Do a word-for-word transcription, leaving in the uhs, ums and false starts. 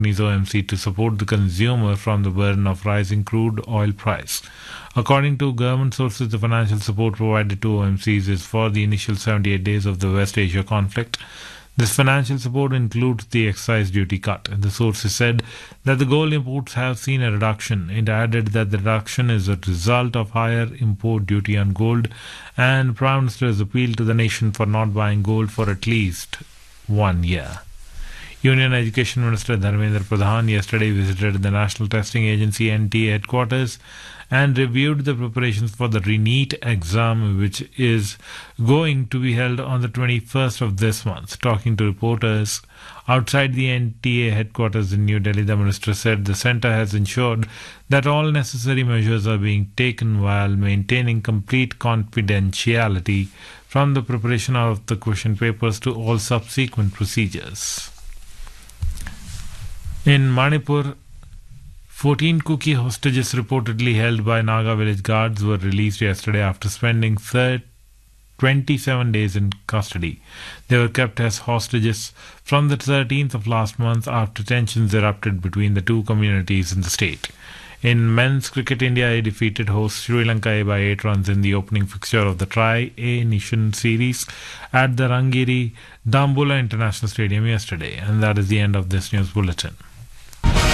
O M C to support the consumer from the burden of rising crude oil price. According to government sources, the financial support provided to O M Cs is for the initial seventy-eight days of the West Asia conflict. This financial support includes the excise duty cut. The sources said that the gold imports have seen a reduction. It added that the reduction is a result of higher import duty on gold, and Prime Minister has appealed to the nation for not buying gold for at least one year. Union Education Minister Dharmendra Pradhan yesterday visited the National Testing Agency N T A headquarters and reviewed the preparations for the ReNEET exam, which is going to be held on the twenty-first of this month. Talking to reporters outside the N T A headquarters in New Delhi, the minister said the centre has ensured that all necessary measures are being taken while maintaining complete confidentiality from the preparation of the question papers to all subsequent procedures. In Manipur, fourteen Kuki hostages reportedly held by Naga village guards were released yesterday after spending twenty-seven days in custody. They were kept as hostages from the thirteenth of last month after tensions erupted between the two communities in the state. In men's cricket, India defeated host Sri Lanka by eight runs in the opening fixture of the Tri-A Nation series at the Rangiri Dambulla International Stadium yesterday. And that is the end of this news bulletin.